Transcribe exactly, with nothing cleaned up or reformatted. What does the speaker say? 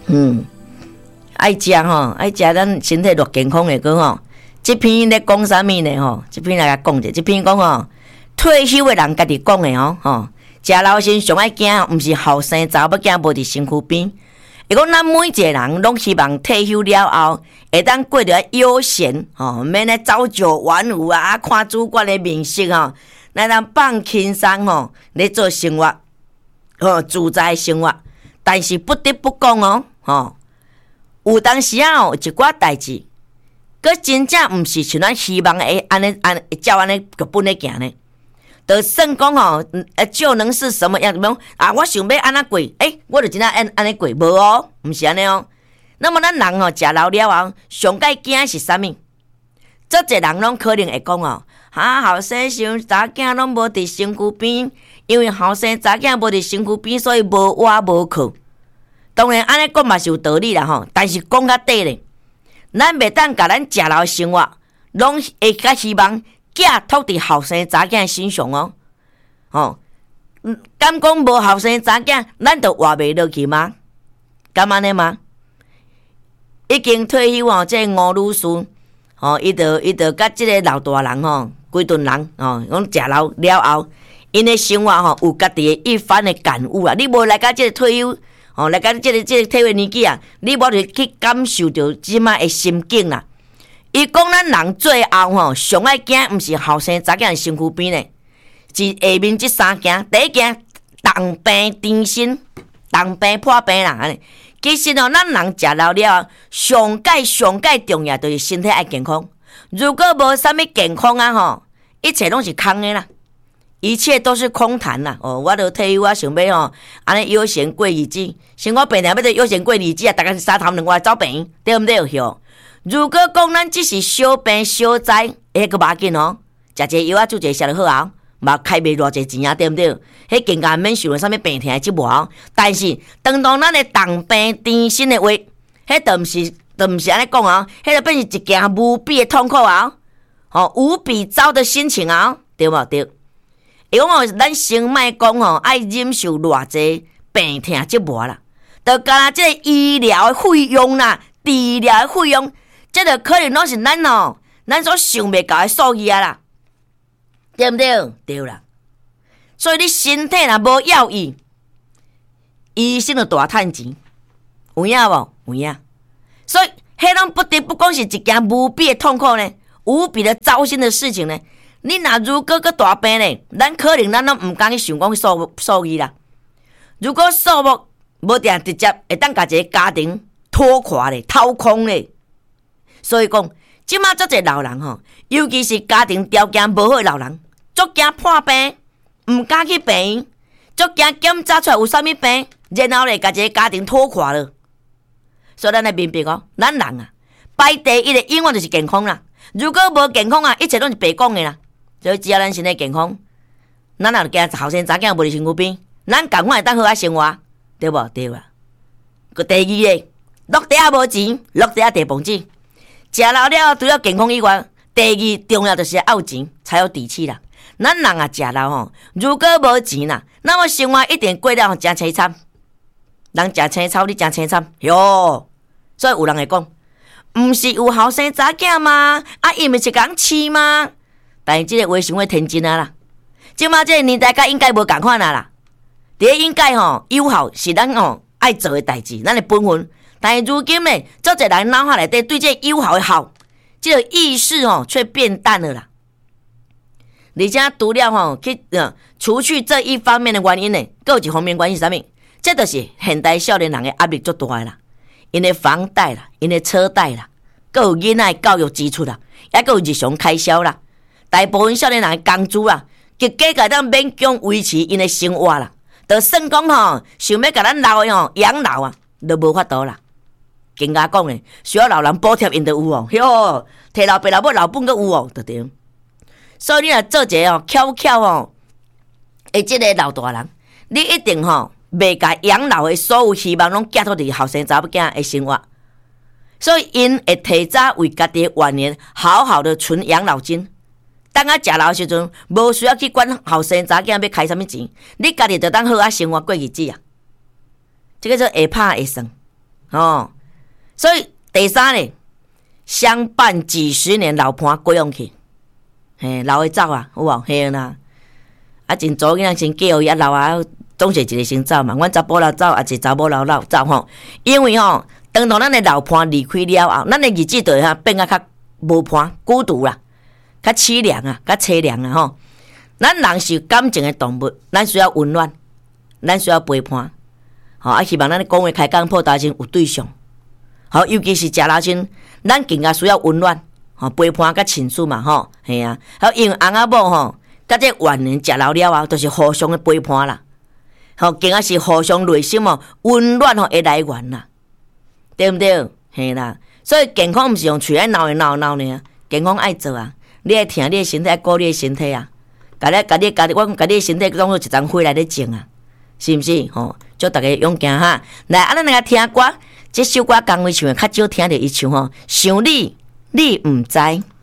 嗯，爱食吼，爱食咱身体偌健康的个吼。这篇咧讲啥物呢？吼，这篇来甲讲者，这篇讲吼，退休的人家己讲的哦，吼，食老先上爱惊，毋是后生查某囝无伫身躯边。伊讲咱每一个人拢希望退休了后，会当过着悠闲，吼，免咧朝九晚五啊，看主管的面色吼，咱当放轻松吼，咧做生活，吼，自在生活。但是不得不讲哦，吼，有当时啊，有一寡代志。佮真正毋是像咱希望会安尼安照安尼剧本咧行呢，就算讲吼，呃，就能是什么样？讲啊，我想要安怎过，诶、欸，我就真正安安尼过，无哦，毋是安尼哦。那么咱人吼，食老了后，上介惊是啥物？足侪人拢可能会讲哦，哈，后生想查囝拢无伫身躯边，因为后生查囝无伫身躯边，所以无活无靠。当然安尼讲嘛是有道理啦吼，但是讲较底咧。咱袂当甲咱食老生活，拢会较希望寄托伫后生查囝身上哦。吼，敢讲无后生查囝，咱就活袂落去吗？敢安尼吗？已经退休哦，这吴女士，吼，伊就伊就甲即个老大人吼，规顿人吼，讲食老了后，因的生活吼有家己的一番的感悟啊。你无来甲即个退休。哦，来讲即个即个退休年纪啊，你无就去感受到即摆的心境啦。伊讲咱人最后吼，上爱惊毋是后生查囝身躯边呢，是下面即三件。第一件，重病甜心，重病破病啦。安尼，其实哦，咱人食老了，上界上界重要就是身体爱健康。如果无啥物健康啊吼，一切拢是空的啦。一切都是空谈啦！哦，我都退休，我想要吼，安尼悠闲过日子。像我平常要做悠闲过日子啊，大概是三头两外走病，对毋对？吼，如果讲咱只是小病小灾，迄个无要紧哦，食一个药啊，煮一个食就好啊，嘛开袂偌济钱啊，对毋对？迄更加免想啥物病痛的折磨。但是当当咱的重病甜心的话，迄都毋是，都毋是安尼讲啊，迄就变成一件无比的痛苦啊，吼，无比糟的心情啊，对无对？伊讲哦，咱先莫讲吼，爱忍受偌济病痛折磨啦，就干那即个医疗的费用啦、治疗的费用，即个可能拢是咱哦，咱所想袂到的数字啊啦，对毋对？对啦。所以你身体若无要义，医生就大趁钱，有影无？有影。所以迄拢不得不讲是一件无比的痛苦呢，无比的糟心的事情呢。你若如果个大病咧，咱可能咱拢毋敢去想讲数数字啦。如果数目无定直接会当甲一个家庭拖垮咧、掏空咧，所以讲，即马足侪老人吼，尤其是家庭条件无好的老人，足惊破病，毋敢去病院，足惊检查出来有啥物病，然后咧甲一个家庭拖垮了。所以咱来明白哦，咱人啊，排第一的永远就是健康啦。如果无健康啊，一切拢是白讲的啦。所以只要咱身体健康，咱若惊后生查囝无伫身躯边，咱共款会当好啊生活，对无？对啦。个第二个，落地啊无钱，落地啊地碰钱。食老了除了健康以外，第二重要就是要有钱，才有底气啦。咱人啊食老吼，如果无钱啦，那么生活一定过了真凄惨。人食青草，你真凄惨哟。所以有人会讲，毋是有后生查囝吗？啊，伊咪是共饲吗？但是这个话想要天真啊啦，即马这个年代甲应该无共款啊啦。第一应该吼友好是咱吼爱做的代志，咱的本分。但是如今呢，足侪人脑海内底对这个友好的好，这个意识吼却变淡了啦。而且除了吼去呃除去这一方面的原因呢，还有一方面原因是啥物？这就是现代少年人的压力足大的啦，因的房贷啦，因的车贷啦，还有囡仔教育支出啦，也还有日常开销啦。大部分少年人的工资啊，就加个当勉强维持因的生活啦。就算讲吼，想要甲咱老的吼养老啊，都无法度啦。更加讲咧，需要老人补贴因都有哦，哟，摕老爸老母老本都有哦，对对。所以你若做一个哦，巧巧哦，诶，即个老大人，你一定吼袂甲养老的所有希望拢寄托伫后生查某囝的生活。所以因会提早为家己的晚年好好的存养老金。当啊食老的时阵，无需要去管后生查囝要开什么钱，你家己就当好啊生活过日子啊。这个做下拍下算， 哦。所以第三呢，相伴几十年老伴过用去，嘿，老会走啊，有无？嘿啦，啊，真早囡仔先叫伊啊，老啊总是一个先走嘛。阮查甫老走，也是查某老老走吼。因为吼，当到咱的老伴离开了后，咱的日子就会变啊较无伴、孤独啦，较凄凉啊，较凄凉啊吼。咱人是感情的动物，咱需要温暖，咱需要陪伴。吼，啊，希望咱讲话开讲破大阵有对象。好，尤其是食老亲，咱更加需要温暖，吼陪伴甲情绪嘛，吼，系啊。好，因为翁仔某吼，甲这晚年食老了后，都是互相的陪伴啦。吼，更加是互相内心哦温暖吼的来源啦，对不对？嘿啦，所以健康毋是用喙爱闹的闹闹呢，健康爱做啊。你爱听你的身体，爱顾你的身体啊。甲你、甲你、甲你，我甲你的身体当做一张火来咧种啊，是毋是？吼，祝大家勇敢哈！来，啊，咱来听歌，这首歌刚为唱，较少听着伊唱吼，想你，你毋知。